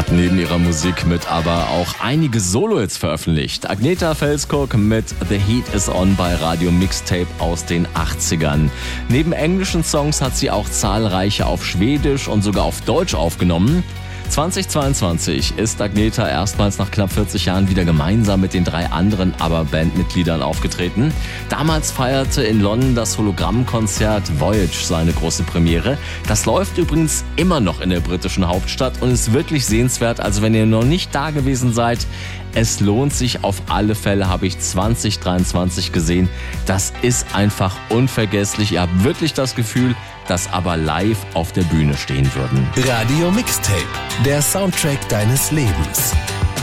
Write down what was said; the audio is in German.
hat neben ihrer Musik mit aber auch einige Solo-Hits veröffentlicht. Agnetha Fälskog mit The Heat Is On bei Radio Mixtape aus den 80ern. Neben englischen Songs hat sie auch zahlreiche auf Schwedisch und sogar auf Deutsch aufgenommen. 2022 ist Agnetha erstmals nach knapp 40 Jahren wieder gemeinsam mit den 3 anderen ABBA-Bandmitgliedern aufgetreten. Damals feierte in London das Hologrammkonzert Voyage seine große Premiere. Das läuft übrigens immer noch in der britischen Hauptstadt und ist wirklich sehenswert. Also wenn ihr noch nicht da gewesen seid, es lohnt sich auf alle Fälle, habe ich 2023 gesehen. Das ist einfach unvergesslich. Ihr habt wirklich das Gefühl, dass aber live auf der Bühne stehen würden. Radio Mixtape, der Soundtrack deines Lebens.